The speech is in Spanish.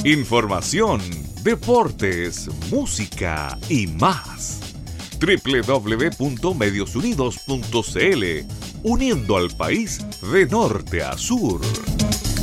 Información, deportes, música y más. www.mediosunidos.cl, uniendo al país de norte a sur.